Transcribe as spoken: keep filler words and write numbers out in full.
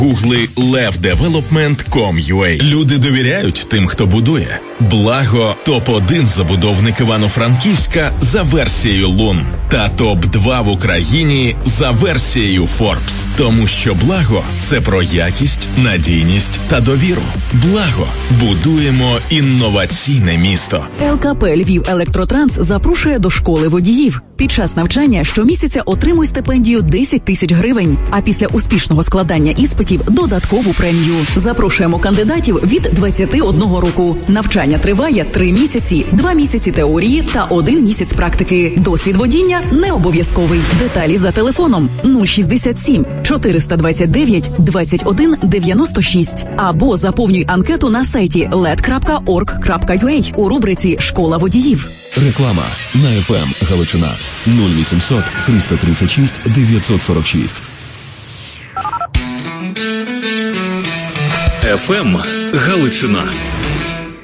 Гугли лев девелопмент крапка ком крапка ю а. Люди довіряють тим, хто будує. Благо – топ один забудовник Івано-Франківська за версією Лун. Та топ два в Україні за версією Forbes. Тому що Благо – це про якість, надійність та довіру. Благо. Будуємо інноваційне місто. ЛКП «Львів Електротранс» запрошує до школи водіїв. Під час навчання щомісяця отримуй стипендію десять тисяч гривень, а після успішного складання іспитів – додаткову премію. Запрошуємо кандидатів від двадцяти одного року. Навчання триває три місяці, два місяці теорії та один місяць практики. Досвід водіння не обов'язковий. Деталі за телефоном нуль шістдесят сім чотириста двадцять дев'ять двадцять один дев'яносто шість або заповнюй анкету на сайті лед крапка орг крапка ю а у рубриці «Школа водіїв». Реклама на еф ем Галичина нуль вісімсот триста тридцять шість дев'ятсот сорок шість. еф ем Галичина